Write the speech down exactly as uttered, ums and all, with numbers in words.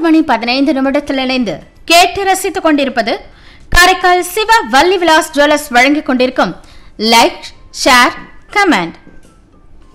மணி பதினைந்து நிமிடத்தில் இணைந்து கேட்டு ரசித்துக் கொண்டிருப்பது காரைக்கால் சிவா வள்ளி விலாஸ் ஜுவல்லர்ஸ் வழங்கிக் கொண்டிருக்கும் லைக் ஷேர் கமெண்ட்.